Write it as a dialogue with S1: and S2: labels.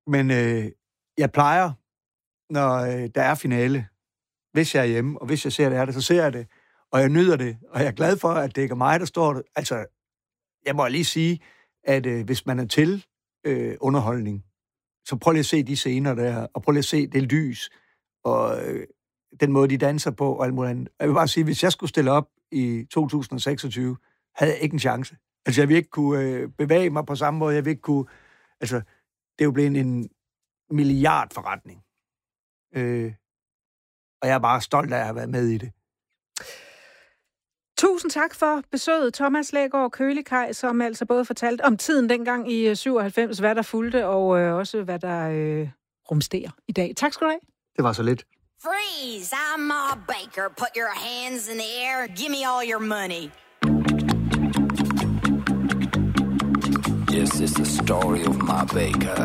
S1: Men jeg plejer, når der er finale, hvis jeg er hjemme, og hvis jeg ser det, så ser jeg det, og jeg nyder det, og jeg er glad for, at det ikke er mig, der står der. Altså, jeg må lige sige, at hvis man er til underholdning, så prøv lige at se de scener der, og prøv lige at se det lys, og den måde, de danser på, og alt muligt andet. Jeg vil bare sige, hvis jeg skulle stille op i 2026, havde jeg ikke en chance. Altså, jeg ville ikke kunne bevæge mig på samme måde, jeg ville ikke kunne... Altså, det er jo blevet en milliardforretning. Og jeg er bare stolt af at have været med i det.
S2: Tusind tak for besøget, Thomas Lægaard Kølikaj, som altså både fortalte om tiden dengang i 97, hvad der fulgte, og også hvad der rumsterer i dag. Tak skal du have.
S1: Det var så lidt.
S3: Freeze! I'm Ma Baker. Put your hands in the air. Give me all your money.
S4: Yes, it's the story of Ma Baker.